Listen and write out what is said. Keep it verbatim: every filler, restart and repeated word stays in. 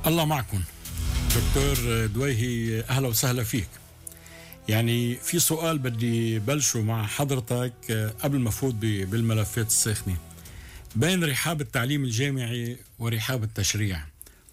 الله معكم. دكتور دويهي، أهلا وسهلا فيك. يعني في سؤال بدي بلشه مع حضرتك قبل ما فوت بالملفات الساخنة. بين رحاب التعليم الجامعي ورحاب التشريع،